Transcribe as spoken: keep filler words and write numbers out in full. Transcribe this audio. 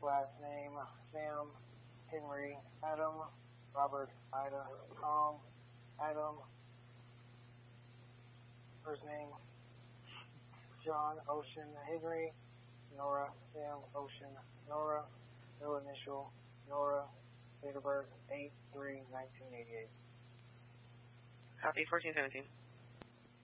Last name, Sam, Henry, Adam, Robert, Ida, Tom, Adam. First name, John, Ocean, Henry, Nora, Sam, Ocean, Nora. Middle initial, Nora. Date of birth, eight three nineteen eighty-eight. Copy, fourteen seventeen.